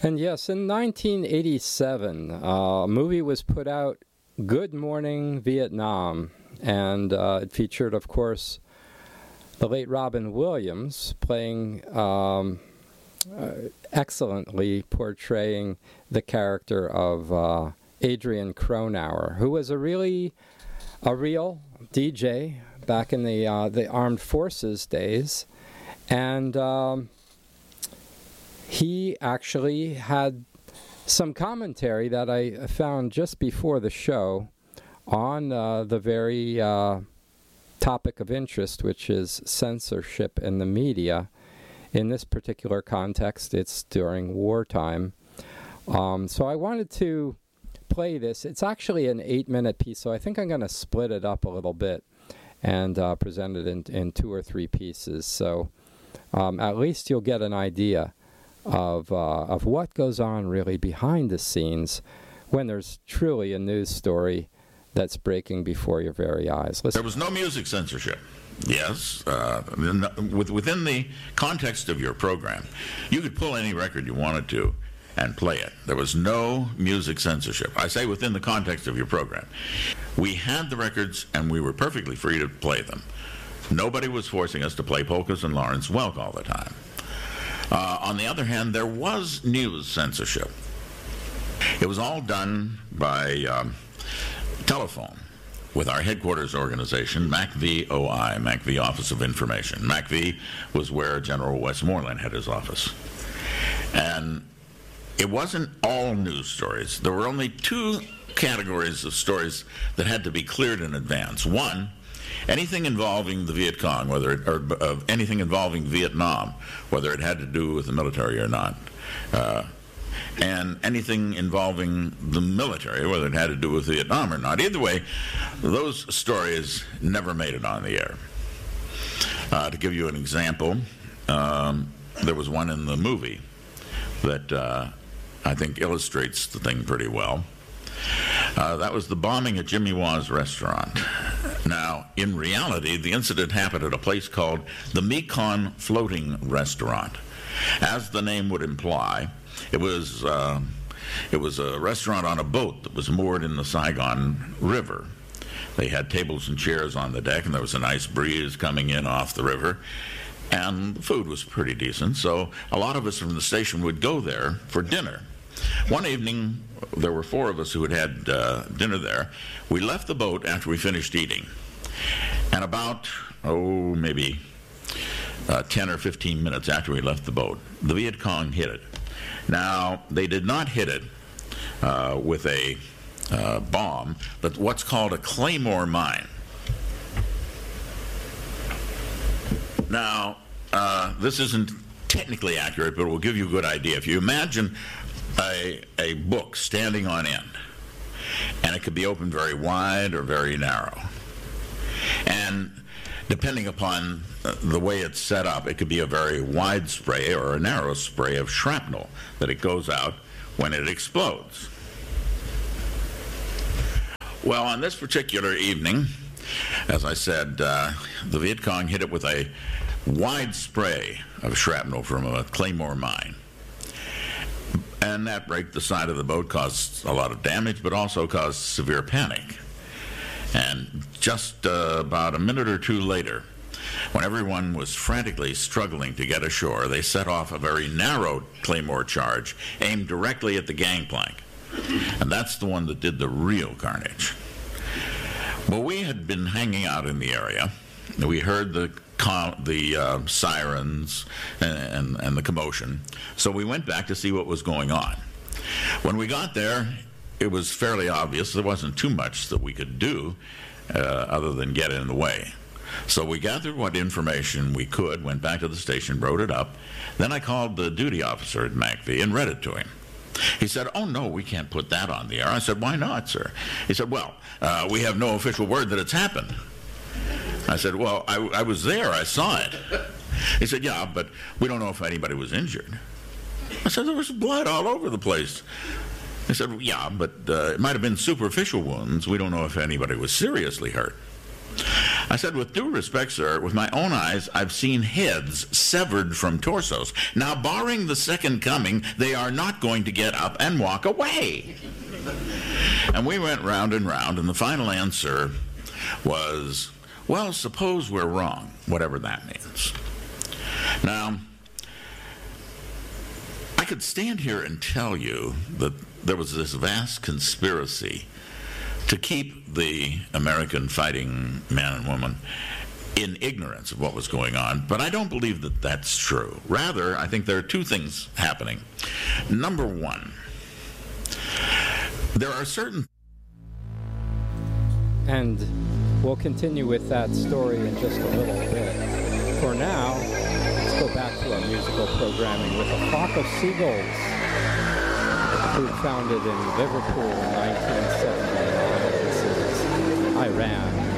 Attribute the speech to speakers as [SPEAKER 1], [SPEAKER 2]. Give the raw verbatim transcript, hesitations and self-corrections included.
[SPEAKER 1] And yes, in nineteen eighty-seven, uh, a movie was put out, Good Morning Vietnam, and uh, it featured, of course, the late Robin Williams playing, um, uh, excellently portraying the character of uh, Adrian Cronauer, who was a really, a real D J back in the uh, the armed forces days, and um, he actually had some commentary that I found just before the show on uh, the very uh, topic of interest, which is censorship in the media. In this particular context, it's during wartime. Um, so I wanted to play this. It's actually an eight-minute piece, so I think I'm going to split it up a little bit and uh, present it in, in two or three pieces. So um, at least you'll get an idea of uh, of what goes on really behind the scenes when there's truly a news story that's breaking before your very eyes. Listen.
[SPEAKER 2] There was no music censorship. Yes, uh, with, within the context of your program, you could pull any record you wanted to and play it. There was no music censorship. I say within the context of your program. We had the records and we were perfectly free to play them. Nobody was forcing us to play polkas and Lawrence Welk all the time. Uh, on the other hand, there was news censorship. It was all done by um, telephone with our headquarters organization, M A C V O I, M A C V Office of Information. M A C V was where General Westmoreland had his office. And it wasn't all news stories. There were only two categories of stories that had to be cleared in advance. One, anything involving the Viet Cong, whether it, or uh, anything involving Vietnam, whether it had to do with the military or not, uh, and anything involving the military, whether it had to do with Vietnam or not. Either way, those stories never made it on the air. Uh, to give you an example, um, there was one in the movie that uh, I think illustrates the thing pretty well. Uh, that was the bombing at Jimmy Wau's restaurant. Now, in reality, the incident happened at a place called the Mekong Floating Restaurant. As the name would imply, it was uh, it was a restaurant on a boat that was moored in the Saigon River. They had tables and chairs on the deck, and there was a nice breeze coming in off the river, and the food was pretty decent, so a lot of us from the station would go there for dinner. One evening, there were four of us who had had uh, dinner there. We left the boat after we finished eating, and about, oh, maybe uh, ten or fifteen minutes after we left the boat, the Viet Cong hit it. Now, they did not hit it uh, with a uh, bomb, but what's called a claymore mine. Now, uh, this isn't technically accurate, but it will give you a good idea. If you imagine a, a book standing on end, and it could be opened very wide or very narrow, and depending upon the way it's set up, it could be a very wide spray or a narrow spray of shrapnel that it goes out when it explodes. Well, on this particular evening, as I said, uh, the Viet Cong hit it with a wide spray of shrapnel from a claymore mine. And that break the side of the boat caused a lot of damage, but also caused severe panic. And just uh, about a minute or two later, when everyone was frantically struggling to get ashore, they set off a very narrow claymore charge aimed directly at the gangplank. And that's the one that did the real carnage. Well, we had been hanging out in the area. We heard the the uh, sirens and, and, and the commotion. So we went back to see what was going on. When we got there, it was fairly obvious there wasn't too much that we could do uh, other than get in the way. So we gathered what information we could, went back to the station, wrote it up. Then I called the duty officer at M A C V and read it to him. He said, "Oh, no, we can't put that on the air." I said, "Why not, sir?" He said, "Well, uh, we have no official word that it's happened." I said, "Well, I, I was there. I saw it." He said, "Yeah, but we don't know if anybody was injured." I said, "There was blood all over the place." He said, "Well, yeah, but uh, it might have been superficial wounds. We don't know if anybody was seriously hurt." I said, with due respect, sir, with my own eyes, I've seen heads severed from torsos. Now, barring the second coming, they are not going to get up and walk away. And we went round and round, and the final answer was, well, suppose we're wrong, whatever that means. Now, I could stand here and tell you that there was this vast conspiracy to keep the American fighting man and woman in ignorance of what was going on, but I don't believe that that's true. Rather, I think there are two things happening. Number one, there are certain...
[SPEAKER 1] And we'll continue with that story in just a little bit. For now, let's go back to our musical programming with a flock of seagulls, who founded in Liverpool in nineteen seventy-nine. This is Iran.